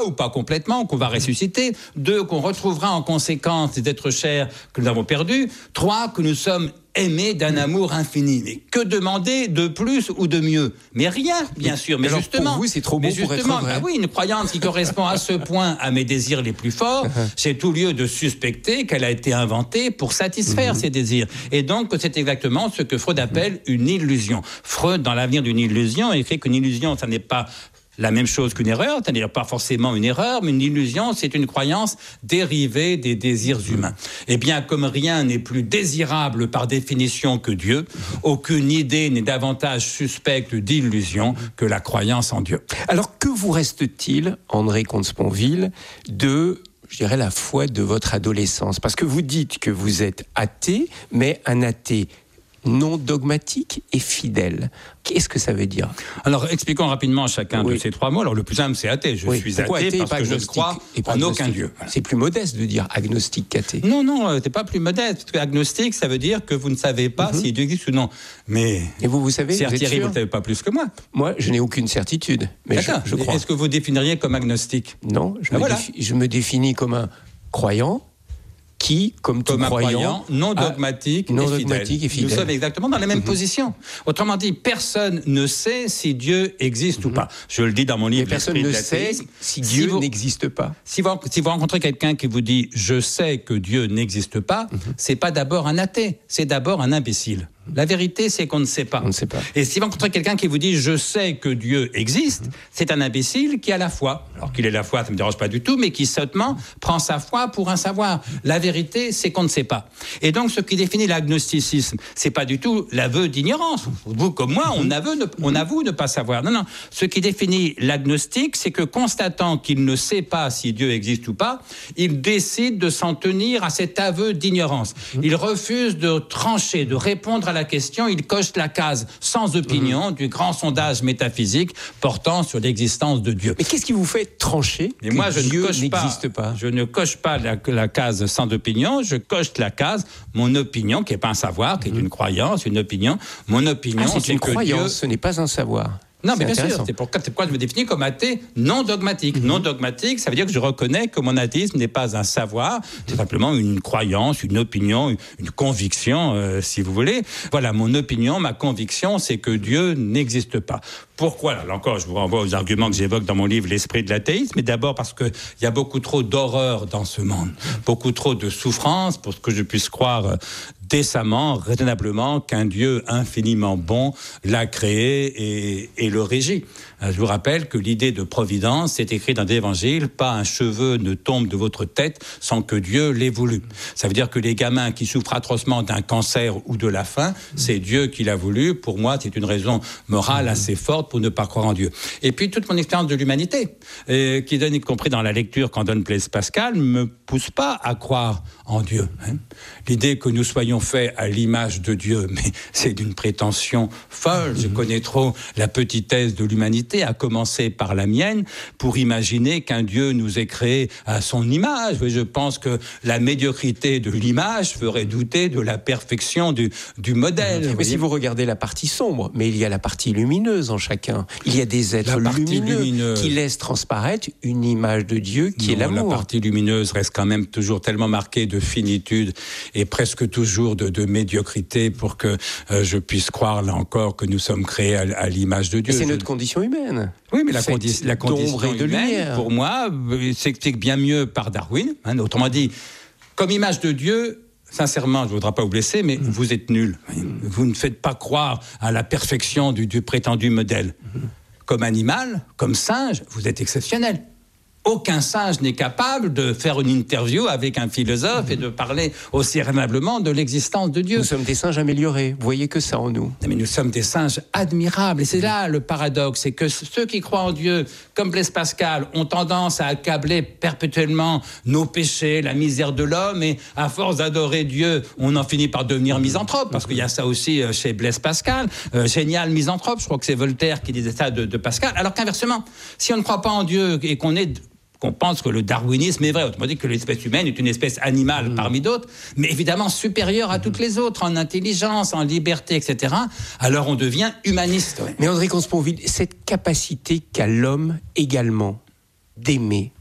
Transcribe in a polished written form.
ou pas complètement, qu'on va ressusciter. 2, qu'on retrouvera en conséquence les êtres chers que nous avons perdus. 3, que nous sommes aimés d'un amour infini. Mais que demander de plus ou de mieux? Mais rien, bien sûr. Mais alors, justement, pour vous, c'est trop beau pour être vrai. Oui, une croyance qui correspond à ce point à mes désirs les plus forts, j'ai tout lieu de suspecter qu'elle a été inventée pour satisfaire ces désirs. Et donc, c'est exactement ce que Freud appelle une illusion. Freud, dans l'avenir d'une illusion, écrit qu'une illusion, ça n'est pas la même chose qu'une erreur, c'est-à-dire pas forcément une erreur, mais une illusion, c'est une croyance dérivée des désirs humains. Eh bien, comme rien n'est plus désirable par définition que Dieu, aucune idée n'est davantage suspecte d'illusion que la croyance en Dieu. Alors, que vous reste-t-il, André Comte-Sponville, de, je dirais, la foi de votre adolescence? Parce que vous dites que vous êtes athée, mais un athée non dogmatique et fidèle. Qu'est-ce que ça veut dire? Alors, expliquons rapidement chacun de ces 3 mots. Alors, le plus simple, c'est athée. Je suis athée parce que je ne crois en aucun Dieu. Voilà. C'est plus modeste de dire agnostique qu'athée. Non, c'est pas plus modeste. Parce que agnostique, ça veut dire que vous ne savez pas si Dieu existe ou non. Mais et vous savez, c'est Thierry, vous ne savez pas plus que moi. Moi, je n'ai aucune certitude. Mais je crois. Est-ce que vous définiriez comme agnostique? Non, je me définis comme un croyant qui, comme tout croyant, non dogmatique et fidèle. Nous sommes exactement dans la même position. Autrement dit, personne ne sait si Dieu existe ou pas. Je le dis dans mon livre. Mais personne ne sait si Dieu n'existe pas. Si vous rencontrez quelqu'un qui vous dit « je sais que Dieu n'existe pas », c'est pas d'abord un athée, c'est d'abord un imbécile. La vérité, c'est qu'on ne sait pas. On ne sait pas. Et si vous rencontrez quelqu'un qui vous dit « je sais que Dieu existe », c'est un imbécile qui a la foi. Alors qu'il ait la foi, ça ne me dérange pas du tout, mais qui sottement prend sa foi pour un savoir. La vérité, c'est qu'on ne sait pas. Et donc, ce qui définit l'agnosticisme, c'est pas du tout l'aveu d'ignorance. Vous comme moi, on avoue ne pas savoir. Non. Ce qui définit l'agnostique, c'est que constatant qu'il ne sait pas si Dieu existe ou pas, il décide de s'en tenir à cet aveu d'ignorance. Il refuse de trancher, de répondre à la question, il coche la case sans opinion du grand sondage métaphysique portant sur l'existence de Dieu. Mais qu'est-ce qui vous fait trancher que Dieu n'existe pas? Je ne coche pas la case sans opinion, je coche la case mon opinion, qui n'est pas un savoir, qui est une croyance, une opinion. Mon opinion, c'est une croyance, ce n'est pas un savoir. Non, mais bien sûr, c'est pourquoi je me définis comme athée non dogmatique. Non dogmatique, ça veut dire que je reconnais que mon athéisme n'est pas un savoir, c'est simplement une croyance, une opinion, une conviction, si vous voulez. Voilà, mon opinion, ma conviction, c'est que Dieu n'existe pas. Pourquoi? Là encore, je vous renvoie aux arguments que j'évoque dans mon livre « L'esprit de l'athéisme », mais d'abord parce qu'il y a beaucoup trop d'horreur dans ce monde, beaucoup trop de souffrance pour que je puisse croire décemment, raisonnablement, qu'un Dieu infiniment bon l'a créé et le régit. Je vous rappelle que l'idée de providence, c'est écrit dans l'Évangile, pas un cheveu ne tombe de votre tête sans que Dieu l'ait voulu. Ça veut dire que les gamins qui souffrent atrocement d'un cancer ou de la faim, c'est Dieu qui l'a voulu. Pour moi, c'est une raison morale assez forte pour ne pas croire en Dieu. Et puis, toute mon expérience de l'humanité, qui donne, y compris dans la lecture qu'en donne Blaise Pascal, me pousse pas à croire en Dieu. L'idée que nous soyons faits à l'image de Dieu, mais c'est d'une prétention folle. Je connais trop la petitesse de l'humanité, à commencer par la mienne, pour imaginer qu'un Dieu nous ait créés à son image. Oui, je pense que la médiocrité de l'image ferait douter de la perfection du modèle. Mais si vous regardez la partie sombre, mais il y a la partie lumineuse en chacun. Il y a des êtres lumineux qui laissent transparaître une image de Dieu qui est l'amour. La partie lumineuse reste quand même toujours tellement marquée de finitude et presque toujours de médiocrité pour que je puisse croire, là encore, que nous sommes créés à l'image de Dieu. Et c'est notre condition humaine. Oui, mais la condition humaine, pour moi, s'explique bien mieux par Darwin. Autrement dit, comme image de Dieu, sincèrement, je ne voudrais pas vous blesser, mais vous êtes nuls. Vous ne faites pas croire à la perfection du prétendu modèle. Comme animal, comme singe, vous êtes exceptionnel. Aucun singe n'est capable de faire une interview avec un philosophe et de parler aussi raisonnablement de l'existence de Dieu. Nous sommes des singes améliorés. Vous voyez que ça en nous. Mais nous sommes des singes admirables. Et c'est là le paradoxe. C'est que ceux qui croient en Dieu, comme Blaise Pascal, ont tendance à accabler perpétuellement nos péchés, la misère de l'homme. Et à force d'adorer Dieu, on en finit par devenir misanthrope. Parce qu'il y a ça aussi chez Blaise Pascal. Génial misanthrope. Je crois que c'est Voltaire qui disait ça de Pascal. Alors qu'inversement, si on ne croit pas en Dieu et qu'on pense que le darwinisme est vrai, autrement dit que l'espèce humaine est une espèce animale parmi d'autres, mais évidemment supérieure à toutes les autres, en intelligence, en liberté, etc., alors on devient humaniste. Mais André Comte-Sponville, cette capacité qu'a l'homme également d'aimer